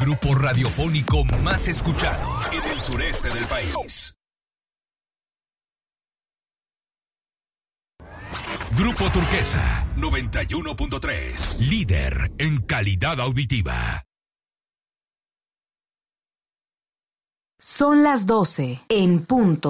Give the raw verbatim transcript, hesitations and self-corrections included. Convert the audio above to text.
grupo radiofónico más escuchado en el sureste del país. Grupo Turquesa, noventa y uno punto tres. Líder en calidad auditiva. Son las doce en punto.